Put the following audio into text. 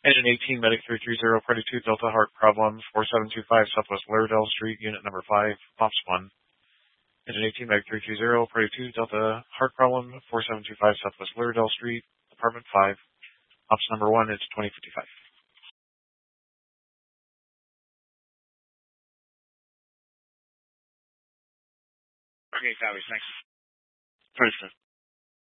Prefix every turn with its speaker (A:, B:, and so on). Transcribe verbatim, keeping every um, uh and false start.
A: Engine eighteen, Medic three three zero, Party two, Delta Heart Problem, four seven two five, Southwest Lauderdale Street, Unit number five, Ops one. Engine eighteen, Medic three three zero, Party two, Delta Heart Problem, four seven two five, Southwest Lauderdale Street, Apartment five, Ops number one, it's twenty fifty-five.
B: Okay, copy, thanks.
A: twenty-fifth.